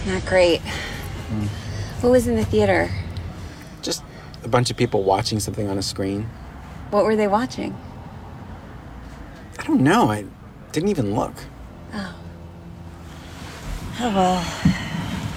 Not great. What was in the theater? Just a bunch of people watching something on a screen. What were they watching? I don't know. I didn't even look. Oh. Oh, well.